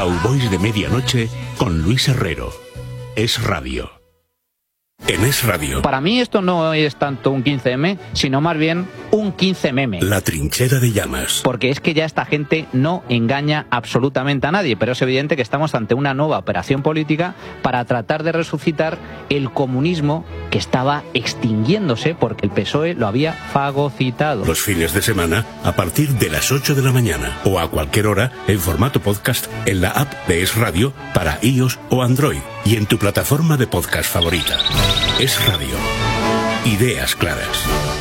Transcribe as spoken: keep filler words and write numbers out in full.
Cowboys de Medianoche con Luis Herrero. Es Radio. En Es Radio. Para mí esto no es tanto un quince eme, sino más bien un quince meme. La trinchera de llamas. Porque es que ya esta gente no engaña absolutamente a nadie, pero es evidente que estamos ante una nueva operación política para tratar de resucitar el comunismo que estaba extinguiéndose porque el P S O E lo había fagocitado. Los fines de semana a partir de las ocho de la mañana o a cualquier hora en formato podcast en la app de Es Radio para iOS o Android y en tu plataforma de podcast favorita. Es Radio. Ideas claras.